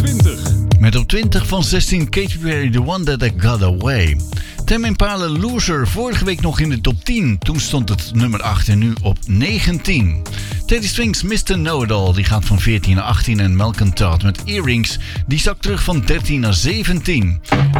20. Met op 20 van 16 Katy Perry, The One That I Got Away. Tame Impala Loser, vorige week nog in de top 10. Toen stond het nummer 8 en nu op 19. Teddy Swims, Mr. Know-It-All, die gaat van 14 naar 18. En Malcolm Todd met Earrings, die zakt terug van 13 naar 17.